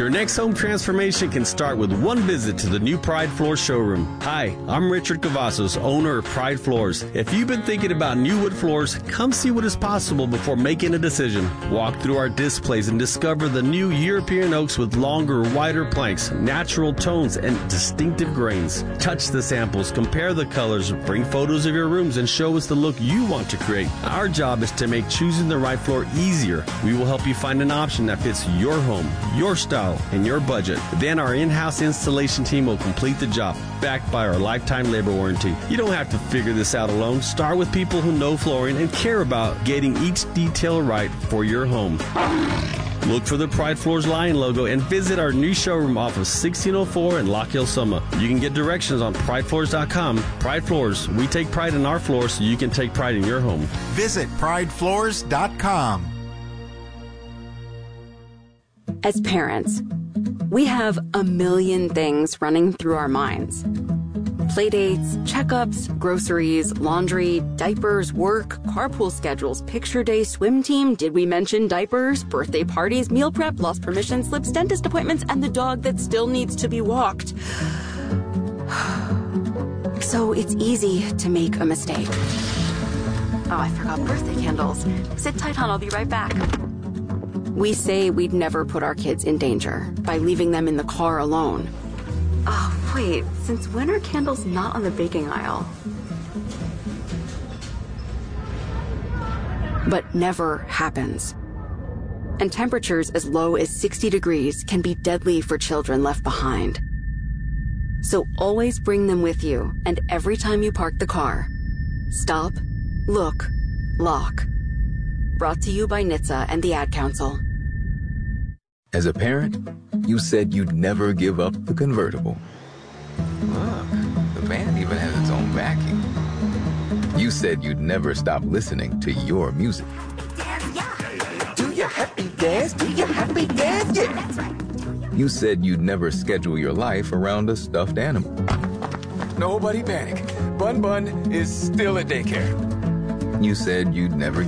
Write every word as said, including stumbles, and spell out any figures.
Your next home transformation can start with one visit to the new Pride Floors showroom. Hi, I'm Richard Cavazos, owner of Pride Floors. If you've been thinking about new wood floors, come see what is possible before making a decision. Walk through our displays and discover the new European oaks with longer, wider planks, natural tones, and distinctive grains. Touch the samples, compare the colors, bring photos of your rooms, and show us the look you want to create. Our job is to make choosing the right floor easier. We will help you find an option that fits your home, your style, and your budget. Then our in-house installation team will complete the job, backed by our lifetime labor warranty. You don't have to figure this out alone. Start with people who know flooring and care about getting each detail right for your home. Look for the Pride Floors Lion logo and visit our new showroom off of sixteen oh four in Lock Hill, Summa. You can get directions on pride floors dot com. Pride Floors, we take pride in our floors so you can take pride in your home. Visit pride floors dot com. As parents, we have a million things running through our minds. Playdates, checkups, groceries, laundry, diapers, work, carpool schedules, picture day, swim team, did we mention diapers, birthday parties, meal prep, lost permission slips, dentist appointments, and the dog that still needs to be walked. So it's easy to make a mistake. Oh, I forgot birthday candles. Sit tight, hon, I'll be right back. We say we'd never put our kids in danger by leaving them in the car alone. Oh, wait, since when are candles not on the baking aisle? But never happens. And temperatures as low as sixty degrees can be deadly for children left behind. So always bring them with you, and every time you park the car, stop, look, lock. Brought to you by N H T S A and the Ad Council. As a parent, you said you'd never give up the convertible. Look, the band even has its own backing. You said you'd never stop listening to your music. Do your happy dance, do your happy dance, yeah. That's right. You said you'd never schedule your life around a stuffed animal. Nobody panic. Bun Bun is still at daycare. You said you'd never